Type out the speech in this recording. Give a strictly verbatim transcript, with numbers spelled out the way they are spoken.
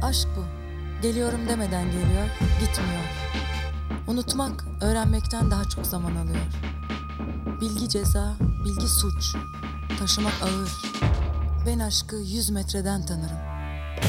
Aşk bu. Geliyorum demeden geliyor, gitmiyor. Unutmak, öğrenmekten daha çok zaman alıyor. Bilgi ceza, bilgi suç. Taşımak ağır. Ben aşkı yüz metreden tanırım.